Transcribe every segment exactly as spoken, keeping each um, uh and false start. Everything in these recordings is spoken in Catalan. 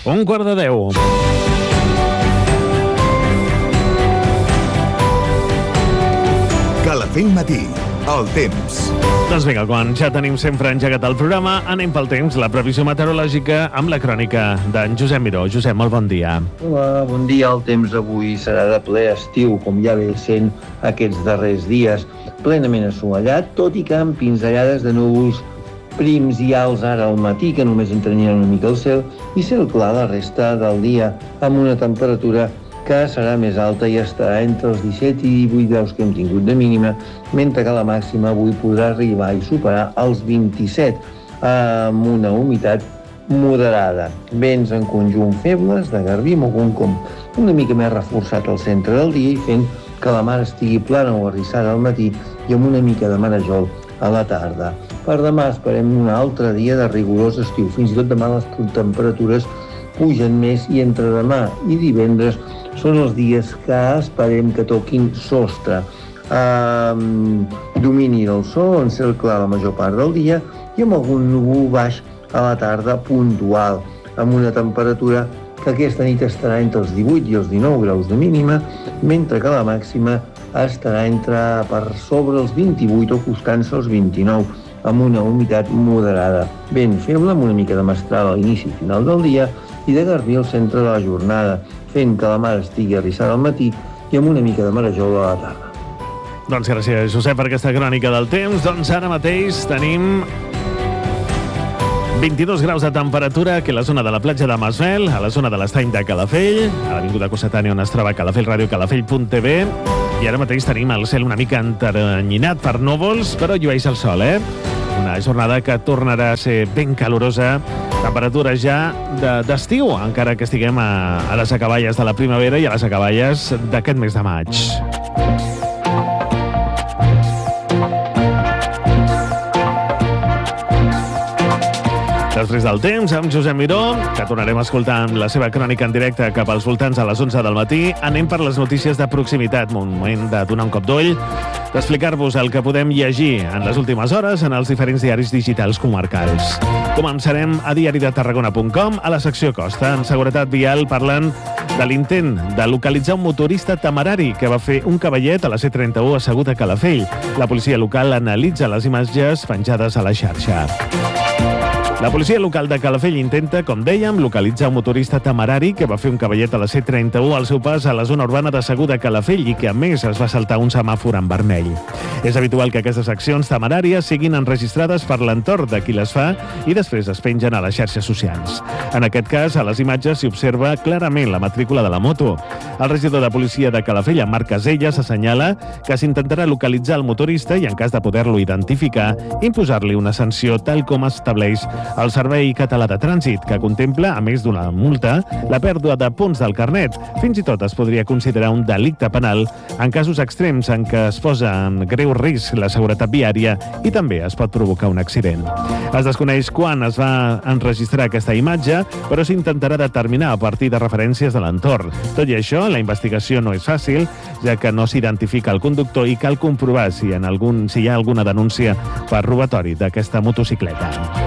Un quart de deu. Calafell Matí, el temps. Doncs vinga, quan ja tenim sempre engegat el programa, anem pel temps, la previsió meteorològica amb la crònica d'en Josep Miró. Josep, molt bon dia. Hola, bon dia. El temps avui serà de ple estiu, com ja ve sent aquests darrers dies. Plenament assolellat, tot i que amb pinzellades de núvols prims i alts ara al matí, que només entrenien una mica el cel, i cel clar la resta del dia, amb una temperatura que serà més alta i estarà entre els disset i divuit graus que hem tingut de mínima, mentre que la màxima avui podrà arribar i superar els vint-i-set, amb una humitat moderada. Vents en conjunt febles, de garbí, amb algun com una mica més reforçat al centre del dia i fent que la mar estigui plana o arrissada al matí i amb una mica de marejol a la tarda. Per demà esperem un altre dia de rigorós estiu. Fins i tot demà les temperatures pugen més i entre demà i divendres són els dies que esperem que toquin sostre. Um, domini del sol, en cel clar la major part del dia i amb algun núvol baix a la tarda puntual, amb una temperatura que aquesta nit estarà entre els divuit i els dinou graus de mínima, mentre que la màxima estarà entre per sobre els vint-i-vuit o costant-se els vint-i-nou, amb una humitat moderada. Vent feble, amb una mica de mestral a l'inici i final del dia i de garbí al centre de la jornada, fent que la mar estigui arrissada al matí i amb una mica de marejol a la tarda. Doncs gràcies, Josep, per aquesta crònica del temps. Doncs ara mateix tenim vint-i-dos graus de temperatura aquí a la zona de la platja de Masvel, a la zona de l'estany de Calafell, a l'avinguda Cossetània on es troba Calafell Ràdio, calafell punt t v, i ara mateix tenim el cel una mica enteranyinat per núvols, però llueix el sol, eh? Una jornada que tornarà a ser ben calorosa, temperatura ja d'estiu, de, encara que estiguem a, a les acaballes de la primavera i a les acaballes d'aquest mes de maig. Després del temps, amb Josep Miró, que tornarem a escoltar amb la seva crònica en directe cap als voltants a les onze del matí, anem per les notícies de proximitat. Un moment de donar un cop d'ull, d'explicar-vos el que podem llegir en les últimes hores en els diferents diaris digitals comarcals. Començarem a diari de tarragona punt com, a la secció Costa. En seguretat vial parlen de l'intent de localitzar un motorista temerari que va fer un cavallet a la C trenta-u assegut a Calafell. La policia local analitza les imatges penjades a la xarxa. La policia local de Calafell intenta, com dèiem, localitzar un motorista temerari que va fer un cavallet a la C trenta-u al seu pas a la zona urbana de Segur de Calafell i que, a més, es va saltar un semàfor en vermell. És habitual que aquestes accions temeràries siguin enregistrades per l'entorn de qui les fa i després es pengen a les xarxes socials. En aquest cas, a les imatges s'hi observa clarament la matrícula de la moto. El regidor de policia de Calafell, en Marc Casellas, assenyala que s'intentarà localitzar el motorista i, en cas de poder-lo identificar, imposar-li una sanció tal com estableix el Servei Català de Trànsit, que contempla, a més d'una multa, la pèrdua de punts del carnet. Fins i tot es podria considerar un delicte penal en casos extrems en què es posa en greu risc la seguretat viària i també es pot provocar un accident. Es desconeix quan es va enregistrar aquesta imatge, però s'intentarà determinar a partir de referències de l'entorn. Tot i això, la investigació no és fàcil, ja que no s'identifica el conductor i cal comprovar si, en algun, si hi ha alguna denúncia per robatori d'aquesta motocicleta.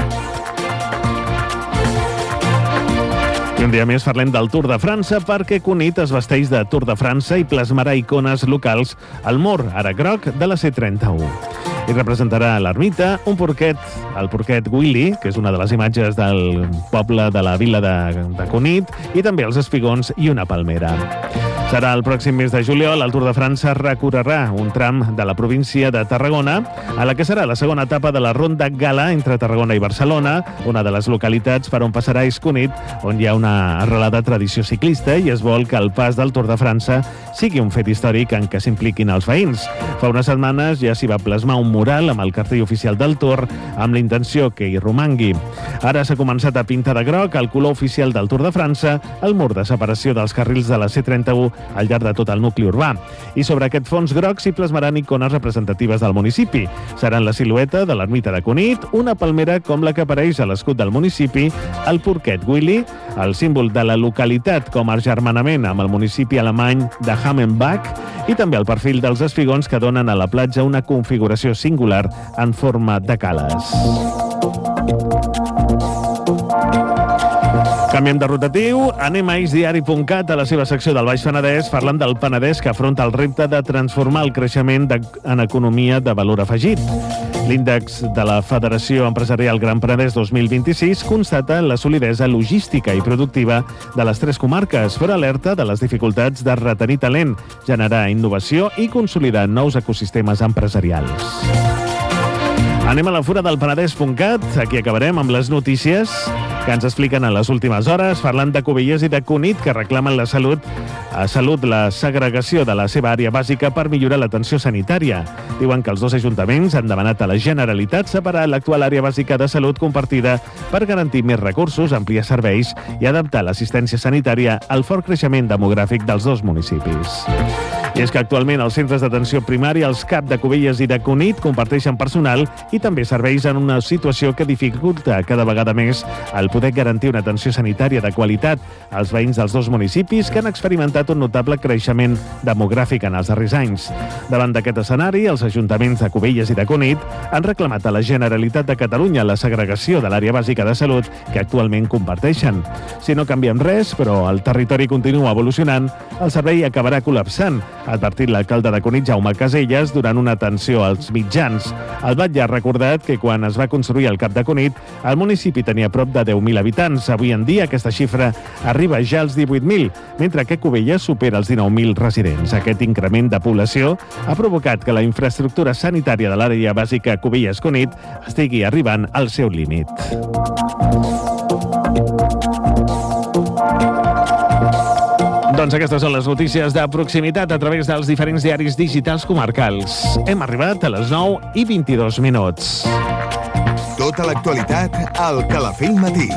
I un dia més parlem del Tour de França perquè Cunit es vesteix de Tour de França i plasmarà icones locals al mur, ara groc, de la C trenta-u. I representarà l'ermita, un porquet, el porquet Willy, que és una de les imatges del poble de la vila de, de Cunit, i també els espigons i una palmera. Serà el pròxim mes de juliol, el Tour de França recorrerà un tram de la província de Tarragona, a la que serà la segona etapa de la Ronda Gala entre Tarragona i Barcelona, una de les localitats per on passarà és Cunit, on hi ha una arrelada tradició ciclista i es vol que el pas del Tour de França sigui un fet històric en què s'impliquin els veïns. Fa unes setmanes ja s'hi va plasmar un mural amb el cartell oficial del Tour amb la intenció que hi romangui. Ara s'ha començat a pintar de groc el color oficial del Tour de França, el mur de separació dels carrils de la C trenta-u al llarg de tot el nucli urbà. I sobre aquest fons groc s'hi plasmaran icones representatives del municipi. Seran la silueta de l'ermita de Cunit, una palmera com la que apareix a l'escut del municipi, el porquet Willy, el símbol de la localitat com a agermanament amb el municipi alemany de Hammenbach i també el perfil dels espigons que donen a la platja una configuració singular en forma de cales. Canviem de rotatiu, anem a isdiari punt cat, a la seva secció del Baix Penedès, parlant del Penedès que afronta el repte de transformar el creixement de, en economia de valor afegit. L'índex de la Federació Empresarial Gran Penedès dos mil vint-i-sis constata la solidesa logística i productiva de les tres comarques, però alerta de les dificultats de retenir talent, generar innovació i consolidar nous ecosistemes empresarials. Anem a la fura del Penedès punt cat, aquí acabarem amb les notícies que ens expliquen a les últimes hores, parlant de Cubelles i de Cunit, que reclamen la salut, a salut la segregació de la seva àrea bàsica per millorar l'atenció sanitària. Diuen que els dos ajuntaments han demanat a la Generalitat separar l'actual àrea bàsica de salut compartida per garantir més recursos, ampliar serveis i adaptar l'assistència sanitària al fort creixement demogràfic dels dos municipis. I és que actualment els centres d'atenció primària, els C A P de Cubelles i de Cunit, comparteixen personal i també serveis en una situació que dificulta cada vegada més el poder garantir una atenció sanitària de qualitat als veïns dels dos municipis que han experimentat un notable creixement demogràfic en els darrers anys. Davant d'aquest escenari, els ajuntaments de Cubelles i de Cunit han reclamat a la Generalitat de Catalunya la segregació de l'àrea bàsica de salut que actualment comparteixen. Si no canviem res, però el territori continua evolucionant, el servei acabarà col·lapsant, ha advertit l'alcalde de Cunit, Jaume Caselles, durant una atenció als mitjans. El batlle ha recordat que quan es va construir el C A P de Cunit, el municipi tenia prop de deu mil habitants. Avui en dia aquesta xifra arriba ja als divuit mil, mentre que Cubelles supera els dinou mil residents. Aquest increment de població ha provocat que la infraestructura sanitària de l'àrea bàsica Cubelles-Cunit estigui arribant al seu límit. Doncs aquestes són les notícies de proximitat a través dels diferents diaris digitals comarcals. Hem arribat a les nou i vint-i-dos minuts. Tota l'actualitat al Calafell Matí.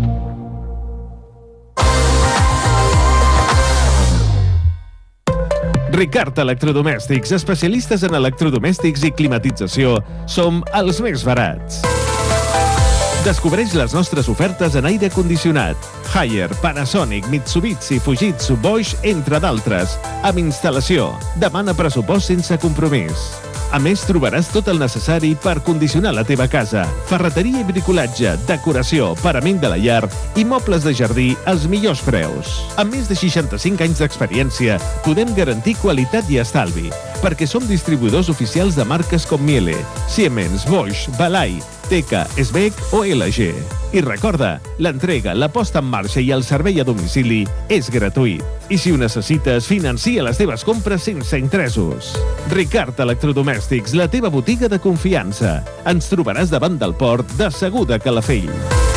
Ricard Electrodomèstics, especialistes en electrodomèstics i climatització. Som els més barats. Descobreix les nostres ofertes en aire condicionat. Haier, Panasonic, Mitsubishi, Fujitsu, Bosch, entre d'altres. Amb instal·lació. Demana pressupost sense compromís. A més, trobaràs tot el necessari per condicionar la teva casa. Ferreteria i bricolatge, decoració, parament de la llar i mobles de jardí als millors preus. Amb més de seixanta-cinc anys d'experiència, podem garantir qualitat i estalvi, perquè som distribuïdors oficials de marques com Miele, Siemens, Bosch, Balay, Teka, Sbec o L G. I recorda, l'entrega, la posta en marxa i el servei a domicili és gratuït. I si ho necessites, financia les teves compres sense interessos. Ricard Electrodomèstics, la teva botiga de confiança. Ens trobaràs davant del port de Segur de Calafell.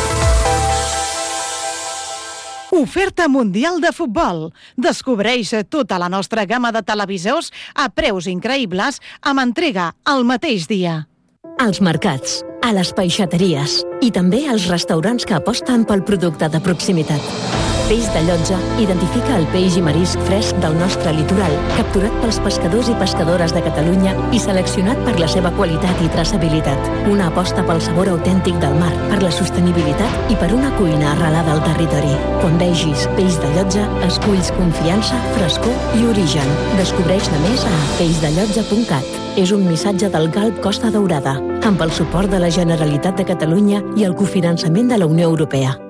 Oferta mundial de futbol. Descobreix tota la nostra gamma de televisors a preus increïbles amb entrega al mateix dia. Als mercats, a les peixateries i també als restaurants que aposten pel producte de proximitat. Peix de Llotja identifica el peix i marisc fresc del nostre litoral, capturat pels pescadors i pescadores de Catalunya i seleccionat per la seva qualitat i traçabilitat. Una aposta pel sabor autèntic del mar, per la sostenibilitat i per una cuina arrelada al territori. Quan vegis Peix de Llotja, esculls confiança, frescor i origen. Descobreix-ne més a peix de llotja punt cat. És un missatge del Galp Costa Daurada, amb el suport de la Generalitat de Catalunya i el cofinançament de la Unió Europea.